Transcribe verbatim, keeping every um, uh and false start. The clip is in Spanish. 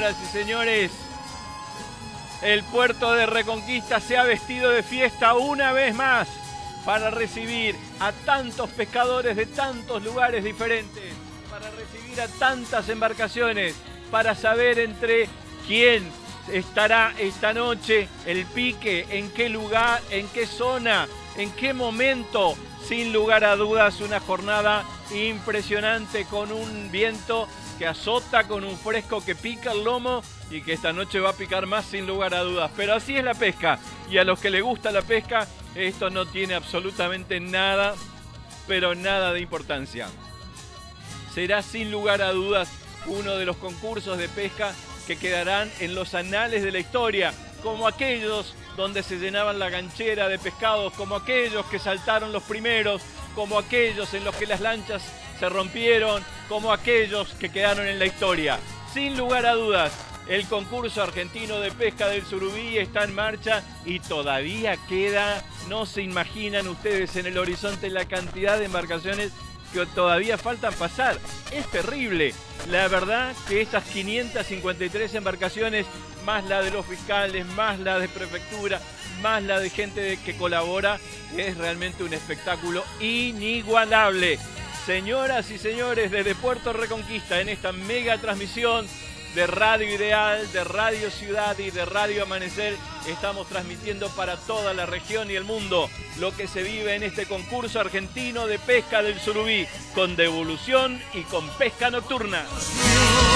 señoras y señores, el puerto de Reconquista se ha vestido de fiesta una vez más para recibir a tantos pescadores de tantos lugares diferentes, para recibir a tantas embarcaciones, para saber entre quién estará esta noche el pique, en qué lugar, en qué zona, en qué momento. Sin lugar a dudas, una jornada impresionante con un viento que azota, con un fresco que pica el lomo y que esta noche va a picar más sin lugar a dudas. Pero así es la pesca, y a los que les gusta la pesca, esto no tiene absolutamente nada, pero nada de importancia. Será sin lugar a dudas uno de los concursos de pesca que quedarán en los anales de la historia, como aquellos donde se llenaban la ganchera de pescados, como aquellos que saltaron los primeros, como aquellos en los que las lanchas se rompieron, como aquellos que quedaron en la historia. Sin lugar a dudas, el concurso argentino de pesca del surubí está en marcha y todavía queda, no se imaginan ustedes en el horizonte la cantidad de embarcaciones que todavía faltan pasar. Es terrible. La verdad que estas quinientas cincuenta y tres embarcaciones, más la de los fiscales, más la de prefectura, más la de gente de que colabora, es realmente un espectáculo inigualable. Señoras y señores, desde Puerto Reconquista, en esta mega transmisión de Radio Ideal, de Radio Ciudad y de Radio Amanecer, estamos transmitiendo para toda la región y el mundo lo que se vive en este concurso argentino de pesca del surubí, con devolución y con pesca nocturna.